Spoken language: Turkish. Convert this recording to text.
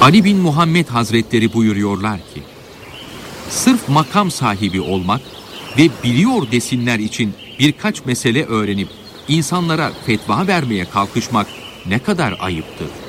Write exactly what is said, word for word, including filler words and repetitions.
Ali bin Muhammed Hazretleri buyuruyorlar ki, sırf makam sahibi olmak ve biliyor desinler için birkaç mesele öğrenip insanlara fetva vermeye kalkışmak ne kadar ayıptır.